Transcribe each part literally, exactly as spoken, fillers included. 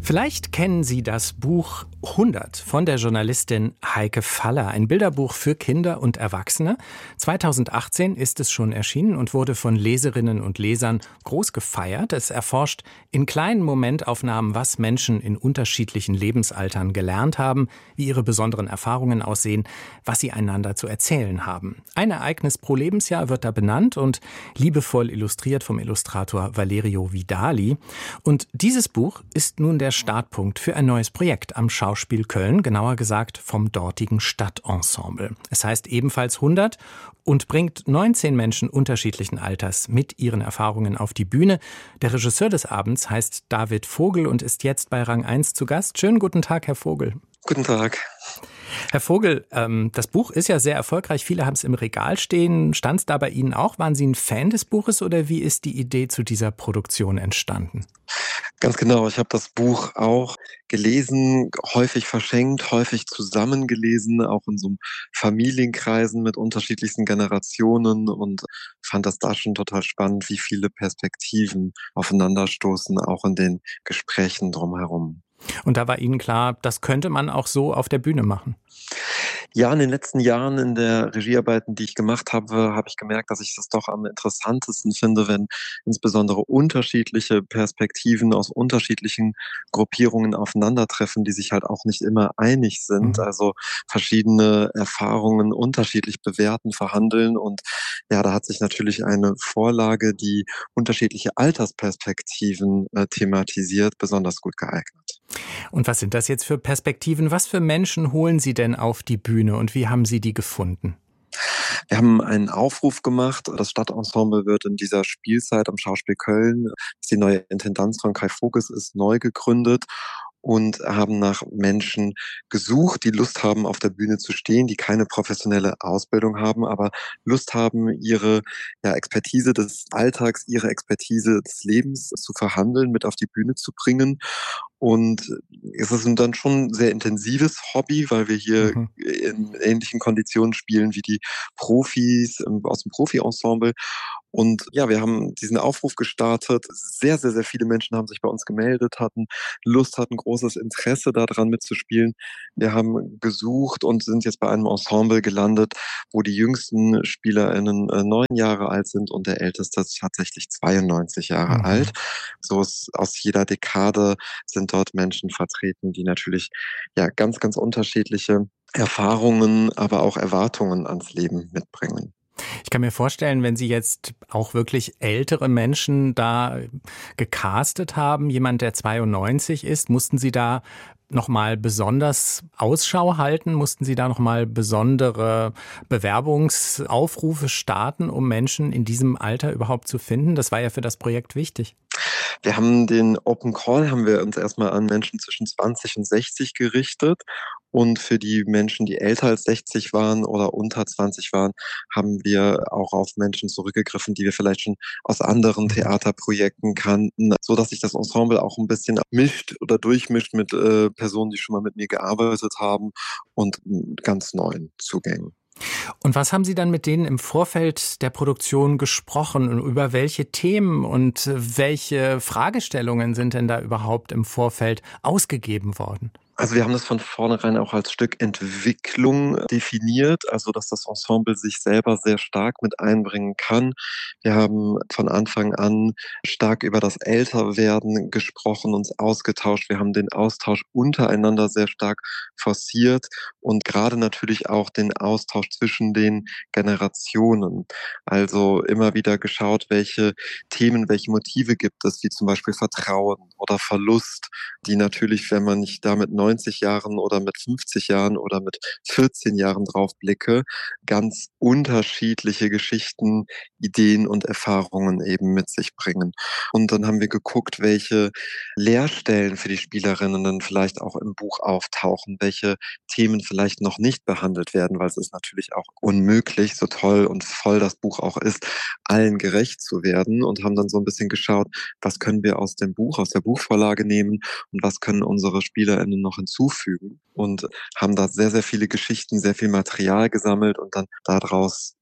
Vielleicht kennen Sie das Buch hundert von der Journalistin Heike Faller, ein Bilderbuch für Kinder und Erwachsene. zweitausendachtzehn ist es schon erschienen und wurde von Leserinnen und Lesern groß gefeiert. Es erforscht in kleinen Momentaufnahmen, was Menschen in unterschiedlichen Lebensaltern gelernt haben, wie ihre besonderen Erfahrungen aussehen, was sie einander zu erzählen haben. Ein Ereignis pro Lebensjahr wird da benannt und liebevoll illustriert vom Illustrator Valerio Vidali. Und dieses Buch ist nun der Startpunkt für ein neues Projekt am Schauspiel Köln, genauer gesagt vom dortigen Stadtensemble. Es heißt ebenfalls hundert und bringt neunzehn Menschen unterschiedlichen Alters mit ihren Erfahrungen auf die Bühne. Der Regisseur des Abends heißt David Vogel und ist jetzt bei Rang eins zu Gast. Schönen guten Tag, Herr Vogel. Guten Tag. Herr Vogel, ähm, das Buch ist ja sehr erfolgreich. Viele haben es im Regal stehen. Stand es da bei Ihnen auch? Waren Sie ein Fan des Buches oder wie ist die Idee zu dieser Produktion entstanden? Ganz genau. Ich habe das Buch auch gelesen, häufig verschenkt, häufig zusammengelesen, auch in so Familienkreisen mit unterschiedlichsten Generationen und fand das da schon total spannend, wie viele Perspektiven aufeinanderstoßen, auch in den Gesprächen drumherum. Und da war Ihnen klar, das könnte man auch so auf der Bühne machen? Ja, in den letzten Jahren in der Regiearbeiten, die ich gemacht habe, habe ich gemerkt, dass ich das doch am interessantesten finde, wenn insbesondere unterschiedliche Perspektiven aus unterschiedlichen Gruppierungen aufeinandertreffen, die sich halt auch nicht immer einig sind, Mhm. also verschiedene Erfahrungen unterschiedlich bewerten, verhandeln. Und ja, da hat sich natürlich eine Vorlage, die unterschiedliche Altersperspektiven äh, thematisiert, besonders gut geeignet. Und was sind das jetzt für Perspektiven? Was für Menschen holen Sie denn auf die Bühne und wie haben Sie die gefunden? Wir haben einen Aufruf gemacht. Das Stadtensemble wird in dieser Spielzeit am Schauspiel Köln, das die neue Intendanz von Kai Voges ist, neu gegründet und haben nach Menschen gesucht, die Lust haben, auf der Bühne zu stehen, die keine professionelle Ausbildung haben, aber Lust haben, ihre ja, Expertise des Alltags, ihre Expertise des Lebens zu verhandeln, mit auf die Bühne zu bringen. Und es ist dann schon ein sehr intensives Hobby, weil wir hier Mhm. in ähnlichen Konditionen spielen wie die Profis im, aus dem Profi-Ensemble. Und ja, wir haben diesen Aufruf gestartet. Sehr, sehr, sehr viele Menschen haben sich bei uns gemeldet, hatten Lust, hatten großes Interesse daran mitzuspielen. Wir haben gesucht und sind jetzt bei einem Ensemble gelandet, wo die jüngsten SpielerInnen äh, neun Jahre alt sind und der älteste ist tatsächlich zweiundneunzig Jahre alt. Mhm. So ist aus jeder Dekade sind dort Menschen vertreten, die natürlich ja ganz, ganz unterschiedliche Erfahrungen, aber auch Erwartungen ans Leben mitbringen. Ich kann mir vorstellen, wenn Sie jetzt auch wirklich ältere Menschen da gecastet haben, jemand, der zweiundneunzig ist, mussten Sie da nochmal besonders Ausschau halten? Mussten Sie da nochmal besondere Bewerbungsaufrufe starten, um Menschen in diesem Alter überhaupt zu finden? Das war ja für das Projekt wichtig. Wir haben den Open Call haben wir uns erstmal an Menschen zwischen zwanzig und sechzig gerichtet. Und für die Menschen, die älter als sechzig waren oder unter zwanzig waren, haben wir auch auf Menschen zurückgegriffen, die wir vielleicht schon aus anderen Mhm. Theaterprojekten kannten, so dass sich das Ensemble auch ein bisschen mischt oder durchmischt mit äh, Personen, die schon mal mit mir gearbeitet haben und m, ganz neuen Zugängen. Und was haben Sie dann mit denen im Vorfeld der Produktion gesprochen und über welche Themen und welche Fragestellungen sind denn da überhaupt im Vorfeld ausgegeben worden? Also wir haben das von vornherein auch als Stück Entwicklung definiert, also dass das Ensemble sich selber sehr stark mit einbringen kann. Wir haben von Anfang an stark über das Älterwerden gesprochen, uns ausgetauscht. Wir haben den Austausch untereinander sehr stark forciert und gerade natürlich auch den Austausch zwischen den Generationen. Also immer wieder geschaut, welche Themen, welche Motive gibt es, wie zum Beispiel Vertrauen oder Verlust, die natürlich, wenn man nicht da mit neunzig Jahren oder mit fünfzig Jahren oder mit vierzehn Jahren drauf blicke, ganz unterschiedliche Geschichten, Ideen und Erfahrungen eben mit sich bringen. Und dann haben wir geguckt, welche Leerstellen für die Spielerinnen dann vielleicht auch im Buch auftauchen, welche Themen vielleicht noch nicht behandelt werden, weil es ist natürlich auch unmöglich, so toll und voll das Buch auch ist, allen gerecht zu werden und haben dann so ein bisschen geschaut, was können wir aus dem Buch, aus der Buchvorlage nehmen und was können unsere SpielerInnen noch hinzufügen und haben da sehr, sehr viele Geschichten, sehr viel Material gesammelt und dann daraus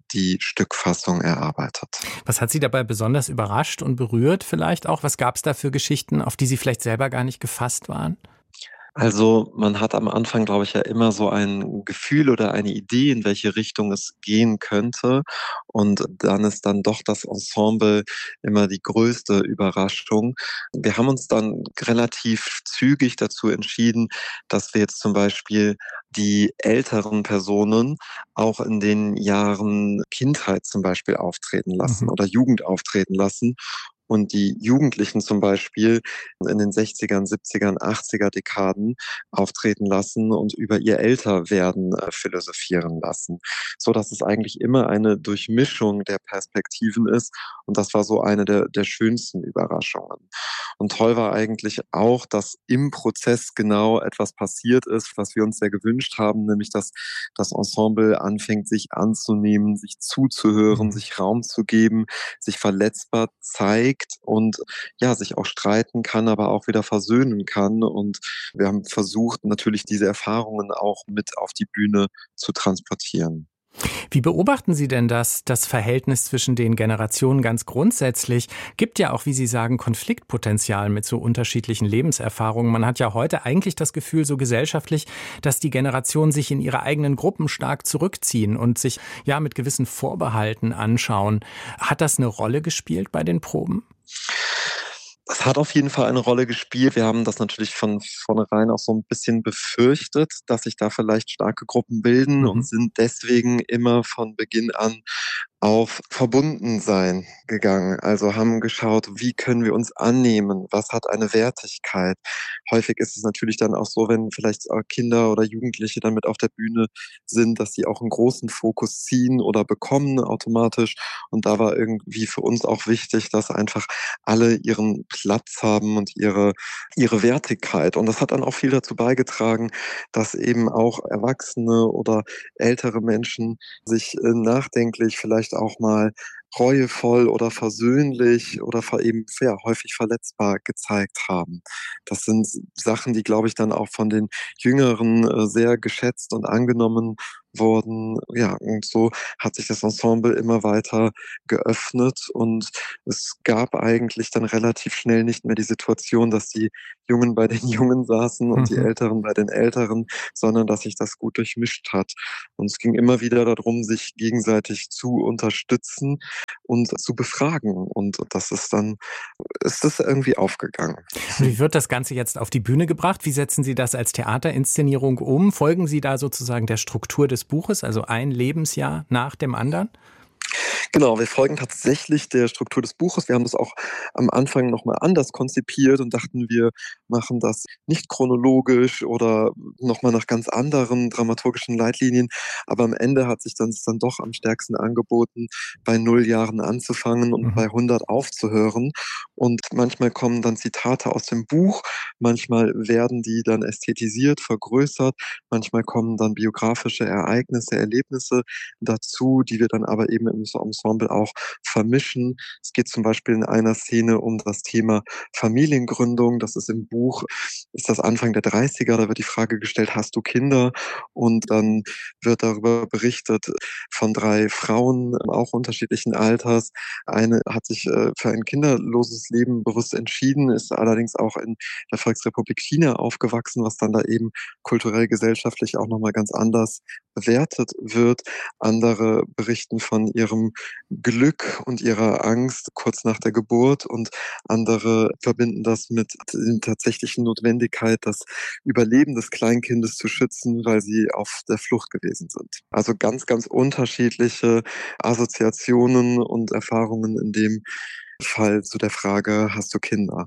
die Stückfassung erarbeitet. Was hat Sie dabei besonders überrascht und berührt vielleicht auch? Was gab es da für Geschichten, auf die Sie vielleicht selber gar nicht gefasst waren? Also, man hat am Anfang, glaube ich, ja immer so ein Gefühl oder eine Idee, in welche Richtung es gehen könnte. Und dann ist dann doch das Ensemble immer die größte Überraschung. Wir haben uns dann relativ zügig dazu entschieden, dass wir jetzt zum Beispiel die älteren Personen auch in den Jahren Kindheit zum Beispiel auftreten lassen Mhm. oder Jugend auftreten lassen und die Jugendlichen zum Beispiel in den sechzigern, siebzigern, achtziger Dekaden auftreten lassen und über ihr Älterwerden äh, philosophieren lassen, so dass es eigentlich immer eine Durchmischung der Perspektiven ist. Und das war so eine der der schönsten Überraschungen. Und toll war eigentlich auch, dass im Prozess genau etwas passiert ist, was wir uns sehr gewünscht haben, nämlich dass das Ensemble anfängt, sich anzunehmen, sich zuzuhören, Mhm. sich Raum zu geben, sich verletzbar zeigt und ja, sich auch streiten kann, aber auch wieder versöhnen kann. Und wir haben versucht, natürlich diese Erfahrungen auch mit auf die Bühne zu transportieren. Wie beobachten Sie denn das, das Verhältnis zwischen den Generationen ganz grundsätzlich? Gibt ja auch, wie Sie sagen, Konfliktpotenzial mit so unterschiedlichen Lebenserfahrungen. Man hat ja heute eigentlich das Gefühl, so gesellschaftlich, dass die Generationen sich in ihre eigenen Gruppen stark zurückziehen und sich ja mit gewissen Vorbehalten anschauen. Hat das eine Rolle gespielt bei den Proben? Das hat auf jeden Fall eine Rolle gespielt. Wir haben das natürlich von vornherein auch so 'n bisschen befürchtet, dass sich da vielleicht starke Gruppen bilden und Mhm. sind deswegen immer von Beginn an auf Verbundensein gegangen. Also, haben geschaut, wie können wir uns annehmen? Was hat eine Wertigkeit? Häufig ist es natürlich dann auch so, wenn vielleicht, äh, Kinder oder Jugendliche dann mit auf der Bühne sind, dass sie auch 'n großen Fokus ziehen oder bekommen automatisch. Und da war irgendwie für uns auch wichtig, dass einfach alle ihren Platz haben und ihre ihre Wertigkeit. Und das hat dann auch viel dazu beigetragen, dass eben auch Erwachsene oder ältere Menschen sich, äh, nachdenklich, vielleicht auch mal reuevoll oder versöhnlich oder ver eben ja, häufig verletzbar gezeigt haben. Das sind Sachen, die, glaube ich, dann auch von den Jüngeren, äh, sehr geschätzt und angenommen wurden. Ja, und so hat sich das Ensemble immer weiter geöffnet und es gab eigentlich dann relativ schnell nicht mehr die Situation, dass die Jungen bei den Jungen saßen und die Mhm. Älteren bei den Älteren, sondern dass sich das gut durchmischt hat. Und es ging immer wieder darum, sich gegenseitig zu unterstützen und zu befragen. Und das ist dann ist das irgendwie aufgegangen. Und wie wird das Ganze jetzt auf die Bühne gebracht? Wie setzen Sie das als Theaterinszenierung um? Folgen Sie da sozusagen der Struktur des Buches, also ein Lebensjahr nach dem anderen? Genau, wir folgen tatsächlich der Struktur des Buches. Wir haben das auch am Anfang noch mal anders konzipiert und dachten, wir machen das nicht chronologisch oder noch mal nach ganz anderen dramaturgischen Leitlinien. Aber am Ende hat sich dann es dann doch am stärksten angeboten, bei null Jahren anzufangen und Mhm. bei hundert aufzuhören. Und manchmal kommen dann Zitate aus dem Buch, manchmal werden die dann ästhetisiert, vergrößert, manchmal kommen dann biografische Ereignisse, Erlebnisse dazu, die wir dann aber eben im Ensemble auch vermischen. Es geht zum Beispiel in einer Szene um das Thema Familiengründung. Das ist im Buch ist das Anfang der Dreißiger. Da wird die Frage gestellt: „Hast du Kinder?“ Und dann wird darüber berichtet von drei Frauen, auch unterschiedlichen Alters. Eine hat sich, äh, für ein kinderloses Leben bewusst entschieden, ist allerdings auch in der Volksrepublik China aufgewachsen, was dann da eben kulturell, gesellschaftlich auch noch mal ganz anders bewertet wird. Andere berichten von ihrem Glück und ihrer Angst kurz nach der Geburt und andere verbinden das mit der tatsächlichen Notwendigkeit, das Überleben des Kleinkindes zu schützen, weil sie auf der Flucht gewesen sind. Also ganz, ganz unterschiedliche Assoziationen und Erfahrungen in dem Fall zu der Frage: „Hast du Kinder?“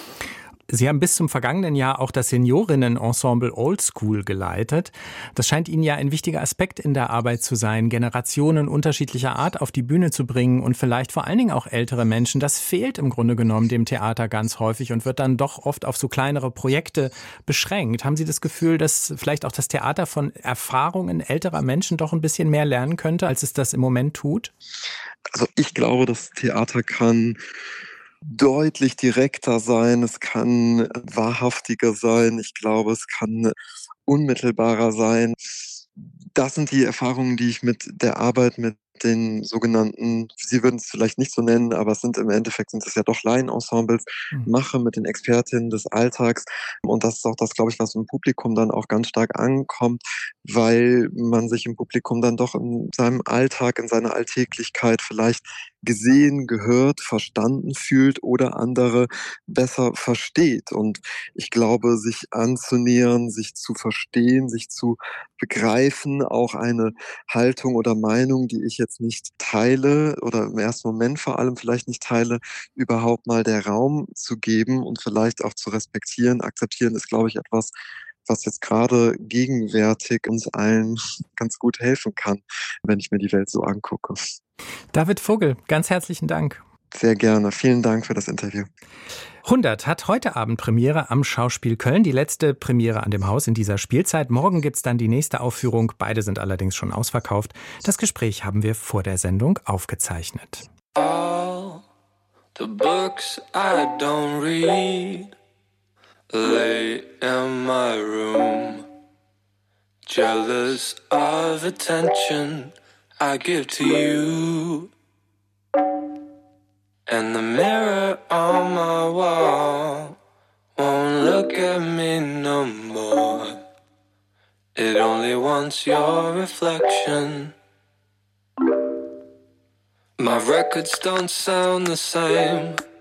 Sie haben bis zum vergangenen Jahr auch das Seniorinnen-Ensemble Old School geleitet. Das scheint Ihnen ja ein wichtiger Aspekt in der Arbeit zu sein, Generationen unterschiedlicher Art auf die Bühne zu bringen und vielleicht vor allen Dingen auch ältere Menschen. Das fehlt im Grunde genommen dem Theater ganz häufig und wird dann doch oft auf so kleinere Projekte beschränkt. Haben Sie das Gefühl, dass vielleicht auch das Theater von Erfahrungen älterer Menschen doch ein bisschen mehr lernen könnte, als es das im Moment tut? Also, ich glaube, das Theater kann deutlich direkter sein, es kann wahrhaftiger sein. Ich glaube, es kann unmittelbarer sein. Das sind die Erfahrungen, die ich mit der Arbeit mit den sogenannten, Sie würden es vielleicht nicht so nennen, aber es sind im Endeffekt sind es ja doch Laienensembles, Mhm. mache mit den Expertinnen des Alltags. Und das ist auch das, glaube ich, was im Publikum dann auch ganz stark ankommt, weil man sich im Publikum dann doch in seinem Alltag, in seiner Alltäglichkeit vielleicht gesehen, gehört, verstanden fühlt oder andere besser versteht. Und ich glaube, sich anzunähern, sich zu verstehen, sich zu begreifen, auch eine Haltung oder Meinung, die ich jetzt nicht teile oder im ersten Moment vor allem vielleicht nicht teile, überhaupt mal der Raum zu geben und vielleicht auch zu respektieren. Akzeptieren ist, glaube ich, etwas, was jetzt gerade gegenwärtig uns allen ganz gut helfen kann, wenn ich mir die Welt so angucke. David Vogel, ganz herzlichen Dank. Sehr gerne. Vielen Dank für das Interview. hundert hat heute Abend Premiere am Schauspiel Köln, die letzte Premiere an dem Haus in dieser Spielzeit. Morgen gibt's dann die nächste Aufführung, beide sind allerdings schon ausverkauft. Das Gespräch haben wir vor der Sendung aufgezeichnet. All the books I don't read lay in my room, jealous of attention I give to you. And the mirror on my wall won't look at me no more. It only wants your reflection. My records don't sound the same